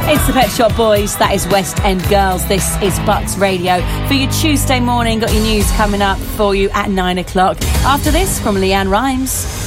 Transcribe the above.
It's the Pet Shop Boys, that is West End Girls. This is Bucks Radio. For your Tuesday morning, got your news coming up for you at 9 o'clock. After this, from Leanne Rimes.